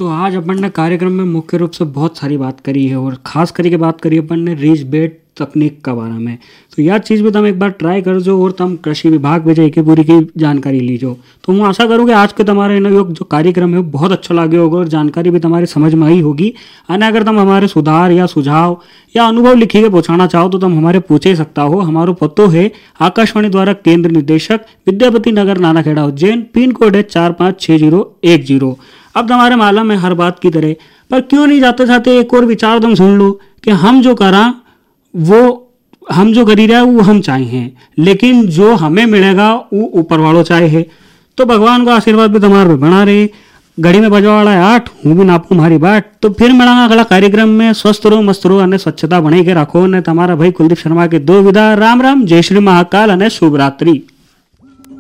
तो आज अपन ने कार्यक्रम में मुख्य रूप से बहुत सारी बात करी है और खास करके बात करी अपन ने रीच बेट तकनीक का बारे में। तो यह चीज़ भी तुम एक बार ट्राई कर जो और तुम कृषि विभाग में जाके पूरी की जानकारी लीजो। तो मैं आशा करूँ कि आज के तुम्हारे जो कार्यक्रम है वो बहुत अच्छा लगे होगा और जानकारी भी तुम्हारी समझ में आई होगी। और अगर तुम हमारे सुधार या सुझाव या अनुभव लिखी के पूछाना चाहो तो तुम हमारे पूछ ही सकता हो। हमारो पतो है आकाशवाणी द्वारा केंद्र निदेशक विद्यापति नगर नानाखेड़ा उज्जैन, पिन कोड है 456010। अब तुम्हारे मालूम है हर बात की तरह, पर क्यों नहीं जाते जाते एक और विचार तुम सुन लो कि हम जो करा वो हम जो करी रहा वो हम चाहे हैं, लेकिन जो हमें मिलेगा वो ऊपर वालों चाहे है। तो भगवान का आशीर्वाद भी तुम्हारे बना रहे। घड़ी में बजवा वाला है 8, हूँ भी नापू हमारी बाट। तो फिर मिला अगला कार्यक्रम में। स्वस्थ रहो, मस्त रहो और स्वच्छता बने के रखो। ने तुम्हारा भाई कुलदीप शर्मा के दो विदा। राम राम, जय श्री महाकाल, शुभ रात्रि।